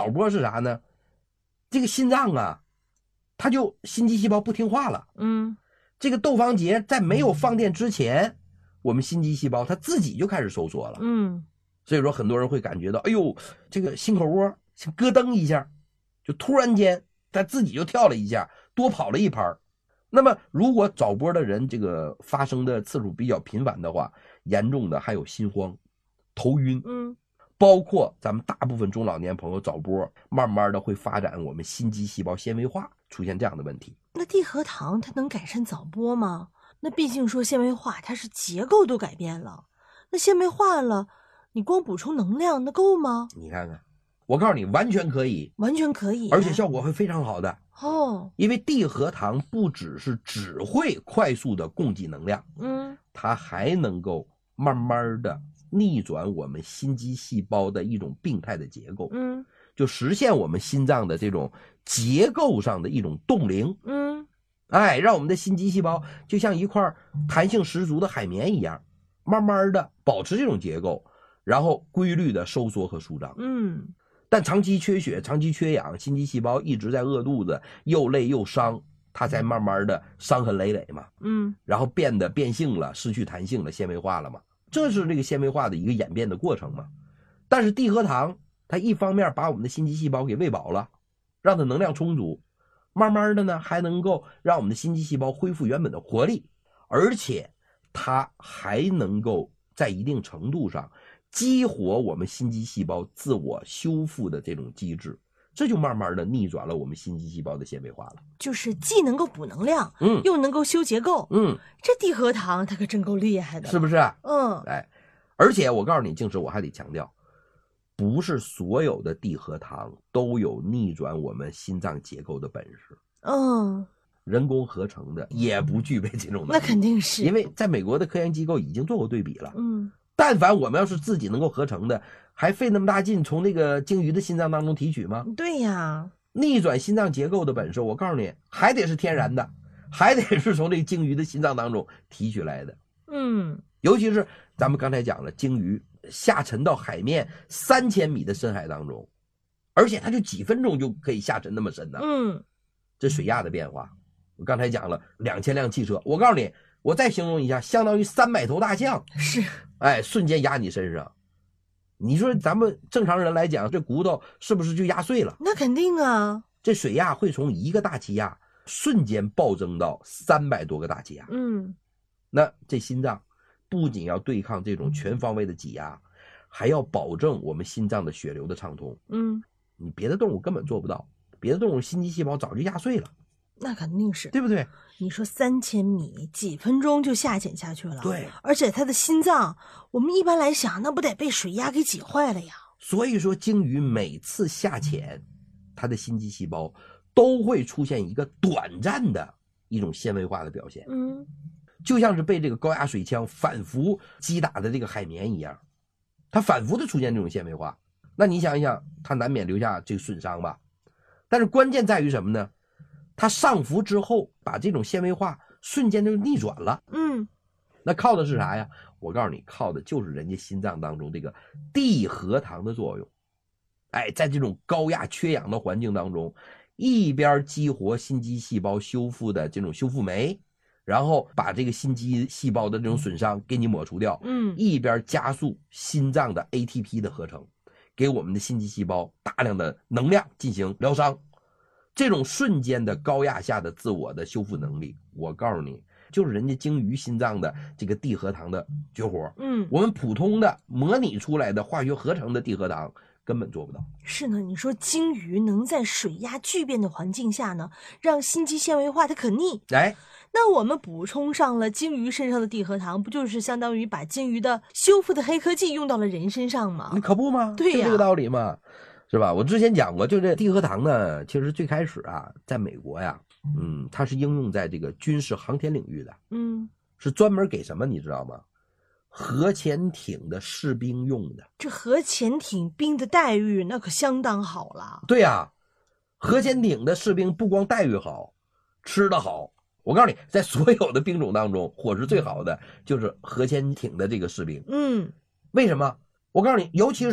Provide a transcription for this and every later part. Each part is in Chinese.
早播是啥呢？这个心脏啊，它就心肌细胞不听话了。这个窦房结在没有放电之前，我们心肌细胞它自己就开始收缩了。所以说很多人会感觉到，哎呦，这个心口窝像咯噔一下，就突然间它自己就跳了一下，多跑了一拍。那么如果早播的人这个发生的次数比较频繁的话，严重的还有心慌、头晕，包括咱们大部分中老年朋友早播，慢慢的会发展我们心肌细胞纤维化，出现这样的问题。 那地核糖它能改善早播吗？那毕竟说纤维化，它是结构都改变了，那纤维化了，你光补充能量那够吗？ 你看看，我告诉你，完全可以， 完全可以， 而且效果会非常好的。因为地核糖不只会快速的供给能量，它还能够慢慢的逆转我们心肌细胞的一种病态的结构，就实现我们心脏的这种结构上的一种冻龄，让我们的心肌细胞就像一块弹性十足的海绵一样，慢慢的保持这种结构，然后规律的收缩和舒张。但长期缺血、长期缺氧，心肌细胞一直在饿肚子，又累又伤，它才慢慢的伤痕累累嘛。然后变性了，失去弹性了，纤维化了嘛。这是这个纤维化的一个演变的过程嘛。但是地核糖它一方面把我们的心肌细胞给喂饱了，让它能量充足，慢慢的呢还能够让我们的心肌细胞恢复原本的活力，而且它还能够在一定程度上激活我们心肌细胞自我修复的这种机制，这就慢慢的逆转了我们心肌细胞的纤维化了。 就是既能够补能量，又能够修结构。这地核糖它可真够厉害的， 是不是？而且我告诉你，静时我还得强调，不是所有的地核糖都有逆转我们心脏结构的本事。人工合成的也不具备这种能力。 那肯定是， 因为在美国的科研机构已经做过对比了。但凡我们要是自己能够合成的，还费那么大劲从那个鲸鱼的心脏当中提取吗？ 对呀， 逆转心脏结构的本事，我告诉你，还得是天然的，还得是从这个鲸鱼的心脏当中提取来的。尤其是咱们刚才讲了，鲸鱼下沉到海面3000米的深海当中，而且它就几分钟就可以下沉那么深呢。这水压的变化，我刚才讲了2000辆汽车，我告诉你，我再形容一下，相当于300头大象， 是， 瞬间压你身上。你说咱们正常人来讲，这骨头是不是就压碎了？ 那肯定啊。 这水压会从1个大气压瞬间暴增到300多个大气压。那这心脏不仅要对抗这种全方位的挤压，还要保证我们心脏的血流的畅通。你别的动物根本做不到，别的动物心肌细胞早就压碎了。 那肯定是， 对不对？ 你说3000米几分钟就下潜下去了， 对， 而且它的心脏，我们一般来想，那不得被水压给挤坏了呀？ 所以说，鲸鱼每次下潜，它的心肌细胞都会出现一个短暂的一种纤维化的表现。就像是被这个高压水枪反复击打的这个海绵一样，它反复的出现这种纤维化。那你想一想，它难免留下这个损伤吧？但是关键在于什么呢？它上浮之后，把这种纤维化瞬间就逆转了。那靠的是啥呀？我告诉你，靠的就是人家心脏当中这个地核糖的作用。在这种高压缺氧的环境当中，一边激活心肌细胞修复的这种修复酶，然后把这个心肌细胞的这种损伤给你抹除掉，一边加速心脏的 ATP 的合成，给我们的心肌细胞大量的能量进行疗伤。这种瞬间的高压下的自我的修复能力，我告诉你，就是人家鲸鱼心脏的这个地核糖的绝活。我们普通的模拟出来的化学合成的地核糖根本做不到。 是呢，你说鲸鱼能在水压巨变的环境下呢，让心肌纤维化它可逆。那我们补充上了鲸鱼身上的地核糖，不就是相当于把鲸鱼的修复的黑科技用到了人身上吗？ 你可不吗？ 对呀， 就这个道理嘛，是吧？我之前讲过，就这地核糖呢，其实最开始啊，在美国呀，它是应用在这个军事航天领域的，是专门给什么你知道吗？核潜艇的士兵用的。 这核潜艇兵的待遇那可相当好了。 对呀，核潜艇的士兵不光待遇好，吃得好。我告诉你，在所有的兵种当中，伙食最好的就是核潜艇的这个士兵。 嗯， 为什么？我告诉你，尤其是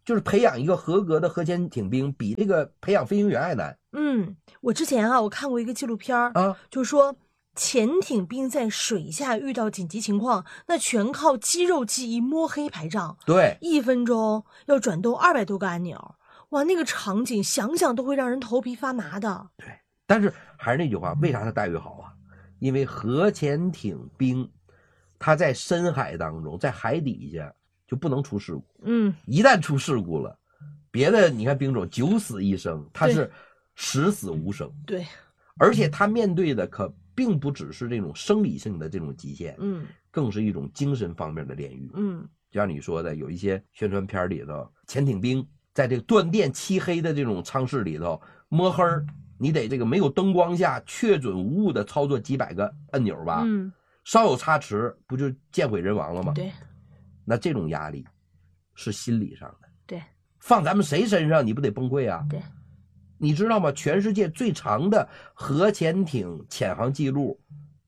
就是培养一个合格的核潜艇兵，比这个培养飞行员还难。 我之前我看过一个纪录片就是说潜艇兵在水下遇到紧急情况，那全靠肌肉记忆摸黑排仗。 对 ，1分钟要转动200多个按钮，哇，那个场景想想都会让人头皮发麻的。 对，但是还是那句话，为啥他待遇好啊？因为核潜艇兵他在深海当中，在海底下就不能出事故。一旦出事故了，别的你看兵种9死1生，他是10死无生。 对， 而且他面对的可并不只是这种生理性的这种极限，更是一种精神方面的炼狱。就像你说的，有一些宣传片里头，潜艇兵在这个断电漆黑的这种舱室里头摸黑儿，你得这个没有灯光下确准无误的操作几百个按钮吧，稍有差池不就见毁人亡了吗？ 对， 那这种压力是心理上的， 对， 放咱们谁身上你不得崩溃啊？ 对， 你知道吗？全世界最长的核潜艇潜航记录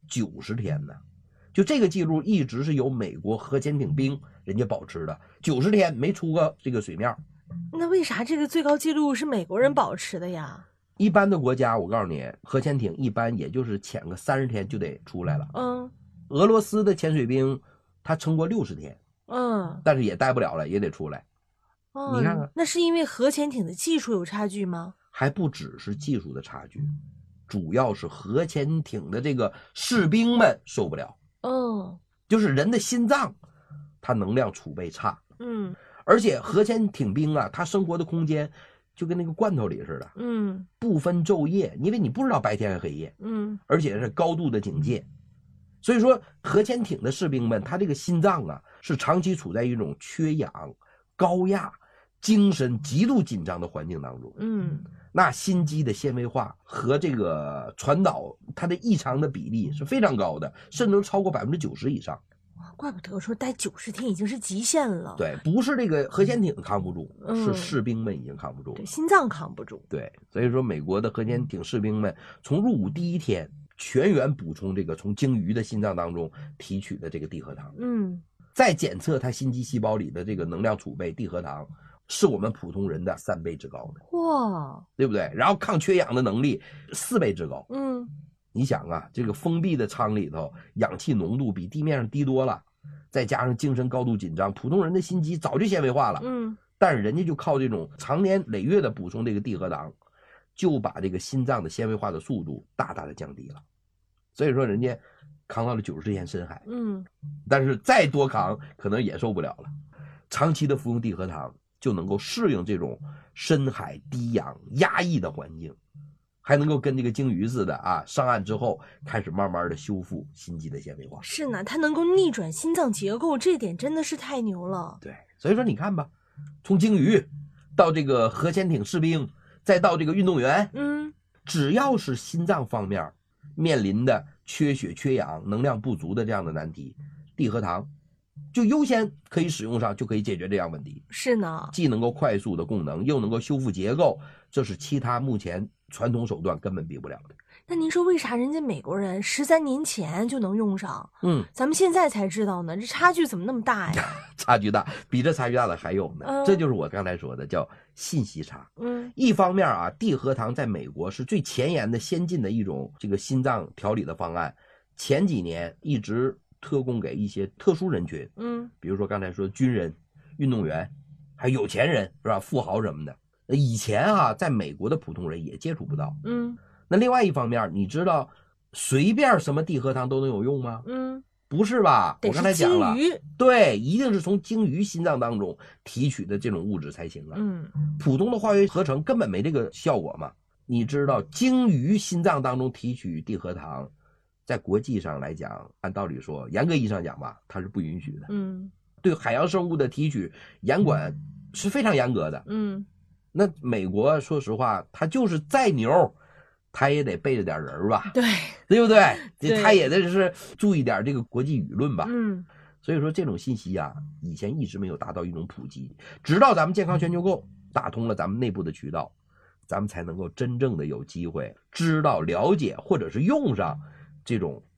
90天呢，就这个记录一直是由美国核潜艇兵人家保持的，90天没出过这个水面。 那为啥这个最高记录是美国人保持的呀？ 一般的国家，我告诉你，核潜艇一般也就是潜个30天就得出来了。俄罗斯的潜水兵他撑过60天，但是也待不了了，也得出来。你看看， 那是因为核潜艇的技术有差距吗？ 还不只是技术的差距，主要是核潜艇的这个士兵们受不了。就是人的心脏，他能量储备差。而且核潜艇兵啊，他生活的空间就跟那个罐头里似的，不分昼夜，因为你不知道白天还黑夜，而且是高度的警戒。所以说核潜艇的士兵们，他这个心脏啊是长期处在一种缺氧、高压、精神极度紧张的环境当中。那心肌的纤维化和这个传导它的异常的比例是非常高的，甚至能超过90%以上。 怪不得说待90天已经是极限了。 对，不是这个核潜艇扛不住，是士兵们已经扛不住了， 对，心脏扛不住。 对，所以说美国的核潜艇士兵们从入伍第1天全员补充这个从鲸鱼的心脏当中提取的这个地核糖，再检测它心肌细胞里的这个能量储备，地核糖是我们普通人的3倍之高的。 哇， 对不对？然后抗缺氧的能力4倍之高。你想啊，这个封闭的舱里头，氧气浓度比地面上低多了，再加上精神高度紧张，普通人的心肌早就纤维化了。但是人家就靠这种长年累月的补充这个地核糖，就把这个心脏的纤维化的速度大大的降低了。所以说人家扛到了90天深海。但是再多扛可能也受不了了。长期的服用地核糖就能够适应这种深海低氧压抑的环境，还能够跟这个鲸鱼似的啊，上岸之后开始慢慢的修复心肌的纤维化。 是呢，它能够逆转心脏结构，这点真的是太牛了。 对，所以说你看吧，从鲸鱼到这个核潜艇士兵，再到这个运动员，只要是心脏方面面临的缺血、缺氧、能量不足的这样的难题，地核糖就优先可以使用上，就可以解决这样问题。 是呢， 既能够快速的供能，又能够修复结构，这是其他目前传统手段根本比不了的。 那您说为啥人家美国人13年前就能用上？咱们现在才知道呢，这差距怎么那么大呀？ 差距大，比这差距大的还有呢。这就是我刚才说的叫信息差。一方面啊，地核糖在美国是最前沿的、先进的一种这个心脏调理的方案，前几年一直特供给一些特殊人群，比如说刚才说军人、运动员，还有有钱人是吧？富豪什么的。以前啊，在美国的普通人也接触不到。那另外一方面，你知道随便什么地核糖都能有用吗？不是吧？我刚才讲了，对，一定是从鲸鱼心脏当中提取的这种物质才行啊。普通的化学合成根本没这个效果嘛。你知道鲸鱼心脏当中提取地核糖，在国际上来讲，按道理说，严格意义上讲吧，它是不允许的。对海洋生物的提取严管是非常严格的。那美国说实话，它就是再牛，他也得背着点人吧，对不对？他也得是注意点这个国际舆论吧。所以说这种信息啊，以前一直没有达到一种普及，直到咱们健康全球购打通了咱们内部的渠道，咱们才能够真正的有机会知道、了解或者是用上这种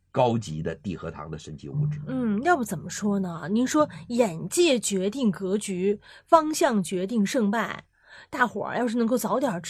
高级的地核糖的神奇物质。 要不怎么说呢？您说眼界决定格局，方向决定胜败。大伙儿要是能够早点